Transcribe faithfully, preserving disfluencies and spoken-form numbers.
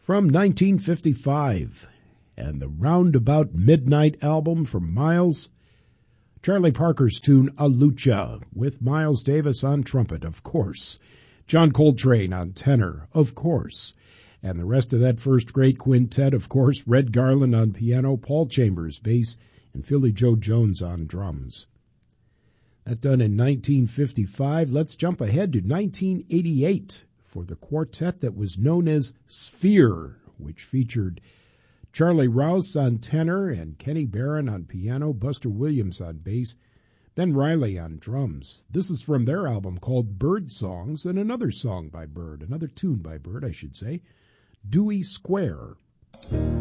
from nineteen fifty-five, and the Roundabout Midnight album from Miles. Charlie Parker's tune, A Lucha, with Miles Davis on trumpet, of course. John Coltrane on tenor, of course. And the rest of that first great quintet, of course, Red Garland on piano, Paul Chambers bass, and Philly Joe Jones on drums. That done in nineteen fifty-five. Let's jump ahead to nineteen eighty-eight for the quartet that was known as Sphere, which featured Charlie Rouse on tenor and Kenny Barron on piano, Buster Williams on bass, Ben Riley on drums. This is from their album called Bird Songs, and another song by Bird, another tune by Bird, I should say, Dewey Square.